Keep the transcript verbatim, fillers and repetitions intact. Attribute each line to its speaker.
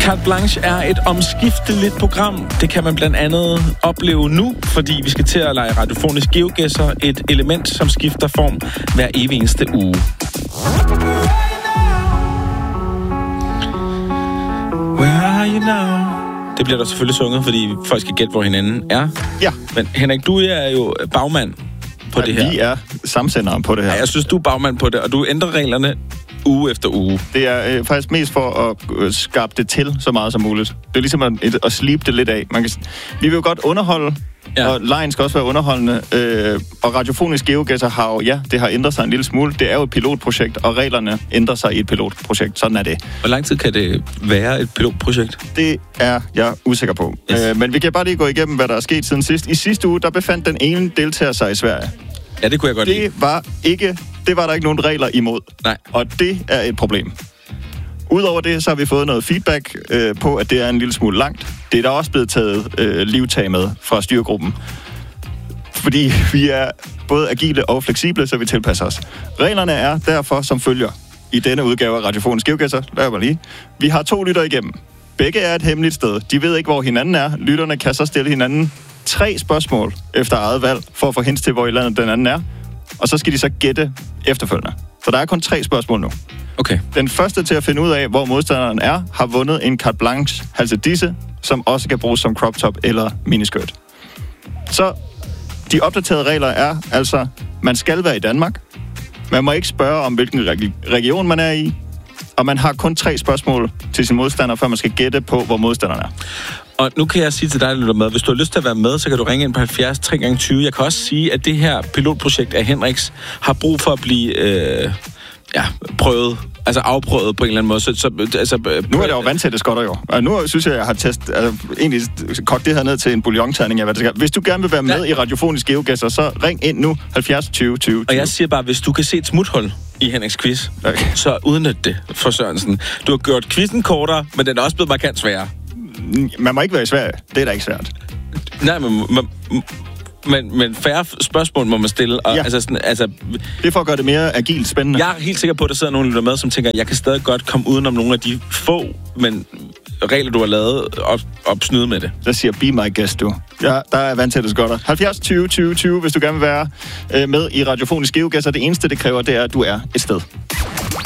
Speaker 1: Carte Blanche er et omskifteligt program. Det kan man blandt andet opleve nu, fordi vi skal til at lege radiofonisk geogæsser, et element, som skifter form hver evig eneste uge. Where are you now? Det bliver der selvfølgelig sunget, fordi folk skal gætte, hvor hinanden er.
Speaker 2: Ja.
Speaker 1: Men Henrik, du er jo bagmand på
Speaker 2: ja,
Speaker 1: det her.
Speaker 2: Vi er samsendere på det her.
Speaker 1: Ja, jeg synes, du er bagmand på det, og du ændrer reglerne uge efter uge.
Speaker 2: Det er øh, faktisk mest for at øh, skabe det til så meget som muligt. Det er ligesom at, et, at slibe det lidt af. Man kan, vi vil jo godt underholde, ja. Og lejen skal også være underholdende. Øh, og radiofonisk geogæsser har jo, ja, det har ændret sig en lille smule. Det er jo et pilotprojekt, og reglerne ændrer sig i et pilotprojekt. Sådan er det.
Speaker 1: Hvor lang tid kan det være et pilotprojekt?
Speaker 2: Det er jeg usikker på. Yes. Øh, men vi kan bare lige gå igennem, hvad der er sket siden sidst. I sidste uge, der befandt den ene deltager sig i Sverige.
Speaker 1: Ja, det kunne jeg godt
Speaker 2: det
Speaker 1: lide.
Speaker 2: Var ikke, det var der ikke nogen regler imod.
Speaker 1: Nej.
Speaker 2: Og det er et problem. Udover det, så har vi fået noget feedback øh, på, at det er en lille smule langt. Det er der også blevet taget øh, livtag med fra styregruppen. Fordi vi er både agile og fleksible, så vi tilpasser os. Reglerne er derfor som følger. I denne udgave af Radiofonisk Geogæsser, lad mig lige. Vi har to lytter igennem. Begge er et hemmeligt sted. De ved ikke, hvor hinanden er. Lytterne kan så stille hinanden tre spørgsmål efter eget valg, for at få hints til, hvor i landet den anden er. Og så skal de så gætte efterfølgende. Så der er kun tre spørgsmål nu.
Speaker 1: Okay.
Speaker 2: Den første til at finde ud af, hvor modstanderen er, har vundet en carte blanche halsedisse, som også kan bruges som crop top eller miniskirt. Så de opdaterede regler er altså, man skal være i Danmark. Man må ikke spørge om, hvilken reg- region man er i. Og man har kun tre spørgsmål til sin modstander, før man skal gætte på, hvor modstanderen er.
Speaker 1: Og nu kan jeg sige til dig, der lytter med, hvis du har lyst til at være med, så kan du ringe ind på halvfjerds tre gange tyve. Jeg kan også sige, at det her pilotprojekt af Henriks har brug for at blive øh, ja, prøvet, altså afprøvet på en eller anden måde. Så, så, altså,
Speaker 2: nu er det jo vandtætte skotter jo. Og nu synes jeg, jeg har testet, altså, egentlig kogt det her ned til en bouillonterning af, hvad det skal. Hvis du gerne vil være med ja. i Radiofonisk Geogæsser, så ring ind nu halvfjerds tyve tyve tyve.
Speaker 1: Og jeg siger bare, hvis du kan se et smuthul i Henriks quiz, okay. så udnyt det for Sørensen. Du har gjort quizzen kortere, men den er også blevet markant sværere.
Speaker 2: Man må ikke være i Sverige. Det er da ikke svært.
Speaker 1: Nej, men... man, Men, men færre spørgsmål må man stille. Og,
Speaker 2: ja.
Speaker 1: altså, sådan, altså,
Speaker 2: det er for at gøre det mere agilt spændende.
Speaker 1: Jeg er helt sikker på, at der sidder nogen, der med, som tænker, at jeg kan stadig godt komme udenom nogle af de få men regler, du har lavet, og, og snyde med det.
Speaker 2: Der siger, be my guest, du. Ja, der er vandtætte skotter. halvfjerds tyve tyve tyve, hvis du gerne vil være øh, med i Radiofonisk Geogæsser. Det eneste, det kræver, det er, at du er et sted.